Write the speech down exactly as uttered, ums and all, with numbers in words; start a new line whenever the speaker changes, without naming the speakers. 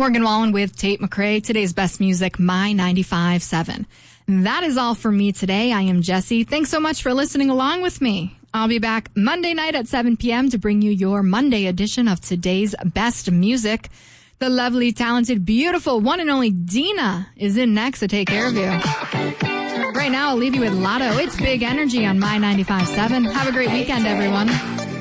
Morgan Wallen with Tate McRae. Today's best music, My ninety-five point seven. That is all for me today. I am Jessie. Thanks so much for listening along with me. I'll be back Monday night at seven p.m. to bring you your Monday edition of today's best music. The lovely, talented, beautiful, one and only Dina is in next to take care of you. Right now, I'll leave you with Lotto. It's Big Energy on My ninety-five point seven. Have a great weekend, everyone.